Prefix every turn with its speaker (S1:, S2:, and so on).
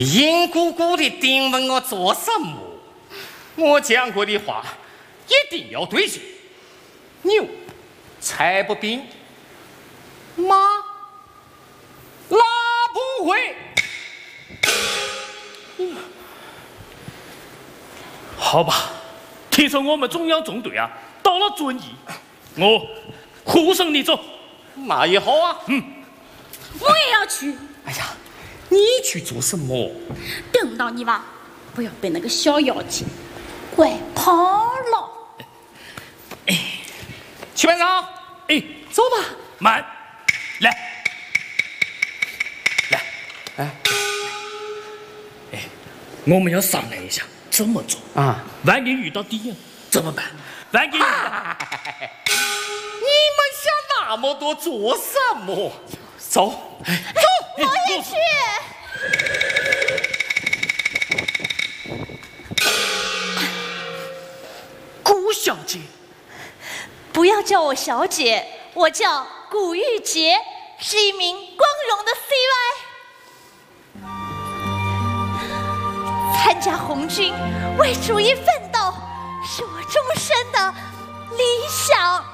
S1: 硬鼓鼓的盯问我做什么？我讲过的话一定要兑现。牛才不兵，马拉不回。
S2: 好吧，听说我们中央纵队啊到了遵义，我护送你走。
S1: 那也好啊。
S3: 我也要去。
S1: 哎呀，你去做什么？
S3: 等到你吧，不要被那个小妖精拐跑了。
S1: 曲班长，走吧。
S2: 慢，来，我们要商量一下怎么做
S1: 啊？
S2: 万一遇到敌人怎么办？万一遇到……
S1: 你们想那么多做什么？走，
S3: 我也去。
S2: 顾小姐，
S3: 不要叫我小姐，我叫古玉洁，是一名光荣的 CY。参加红军，为主义奋斗，是我终身的理想。